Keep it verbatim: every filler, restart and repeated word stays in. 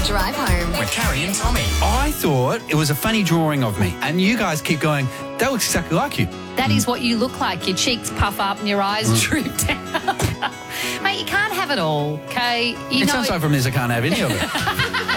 Drive home with Carrie and Tommy. I thought it was a funny drawing of me, and you guys keep going, that looks exactly like you. That is what you look like. Your cheeks puff up and your eyes Mm. droop down. Mate, you can't have it all, okay? You It know sounds like from this I can't have any of it.